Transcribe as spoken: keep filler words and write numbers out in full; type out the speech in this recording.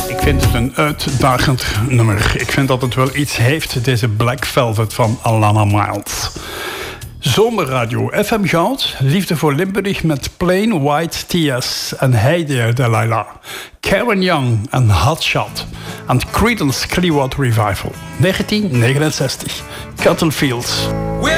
Ik vind het een uitdagend nummer. Ik vind dat het wel iets heeft, deze Black Velvet van Alana Miles. Zomerradio, F M Goud, Liefde voor Limburg met Plain White Tears en Hey There Delilah. Karen Young en Hot Shot en Creedence Clearwater Revival, negentien negenenzestig, Cuttlefields.